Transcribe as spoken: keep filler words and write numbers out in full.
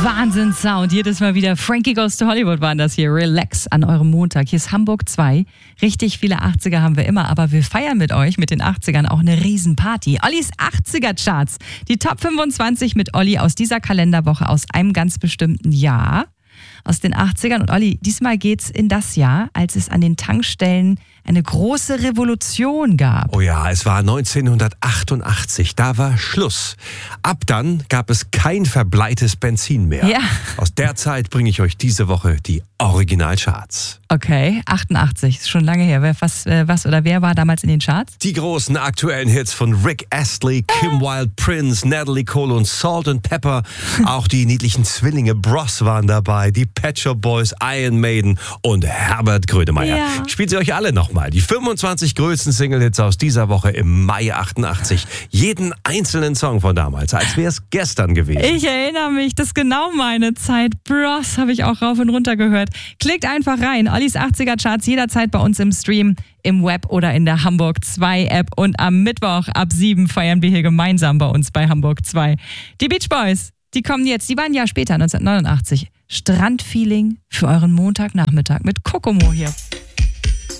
Wahnsinnssound. Jedes Mal wieder Frankie Goes to Hollywood waren das hier. Relax an eurem Montag. Hier ist Hamburg zwei. Richtig viele achtziger haben wir immer, aber wir feiern mit euch, mit den achtzigern, auch eine Riesenparty. Ollis achtziger-Charts. Die Top fünfundzwanzig mit Olli aus dieser Kalenderwoche aus einem ganz bestimmten Jahr. Aus den achtzigern. Und Olli, diesmal geht's in das Jahr, als es an den Tankstellen eine große Revolution gab. Oh ja, es war neunzehnhundertachtundachtzig, da war Schluss. Ab dann gab es kein verbleites Benzin mehr. Ja. Aus der Zeit bringe ich euch diese Woche die Originalcharts. Okay, achtundachtzig, ist schon lange her. Wer, was, äh, was oder wer war damals in den Charts? Die großen aktuellen Hits von Rick Astley, Kim Wilde, Prince, Natalie Cole und Salt and Pepper. Auch die niedlichen Zwillinge Bros waren dabei, die Pet Shop Boys, Iron Maiden und Herbert Grönemeyer. Ja. Ich spiele sie euch alle nochmal. Die fünfundzwanzig größten Single-Hits aus dieser Woche im Mai achtundachtzig. Jeden einzelnen Song von damals, als wäre es gestern gewesen. Ich erinnere mich, das ist genau meine Zeit. Bros, habe ich auch rauf und runter gehört. Klickt einfach rein. Ollis achtziger-Charts jederzeit bei uns im Stream, im Web oder in der Hamburg zwei App. Und am Mittwoch ab sieben feiern wir hier gemeinsam bei uns bei Hamburg zwei. Die Beach Boys, die kommen jetzt, die waren ein Jahr später, neunzehnhundertneunundachtzig. Strandfeeling für euren Montagnachmittag mit Kokomo hier.